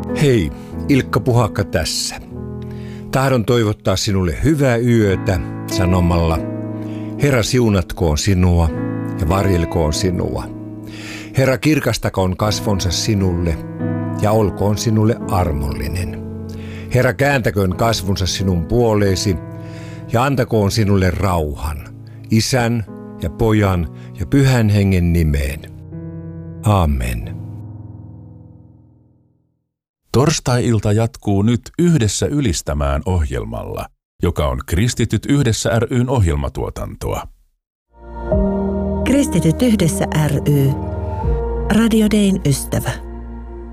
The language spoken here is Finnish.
Hei, Ilkka Puhakka tässä. Tahdon toivottaa sinulle hyvää yötä sanomalla: Herra siunatkoon sinua ja varjelkoon sinua. Herra kirkastakoon kasvonsa sinulle ja olkoon sinulle armollinen. Herra kääntäköön kasvonsa sinun puoleesi ja antakoon sinulle rauhan, Isän ja Pojan ja Pyhän Hengen nimeen. Amen. Torstai-ilta jatkuu nyt Yhdessä ylistämään ohjelmalla, joka on Kristityt yhdessä ry:n ohjelmatuotantoa. Kristityt yhdessä ry. Radio Dayn ystävä.